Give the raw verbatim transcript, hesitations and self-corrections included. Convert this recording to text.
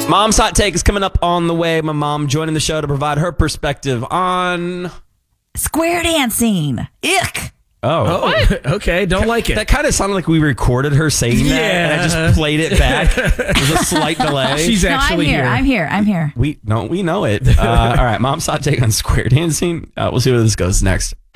Mom's Hot Take is coming up on the way. My mom joining the show to provide her perspective on... square dancing. Ick. Oh. oh okay. Don't like it. That kind of sounded like we recorded her saying that, Yeah. and I just played it back. There's a slight delay. She's No, I'm actually here. I'm here. I'm here. We, no, we know it. Uh, all right, Mom's Hot Take on square dancing. Uh, we'll see where this goes next.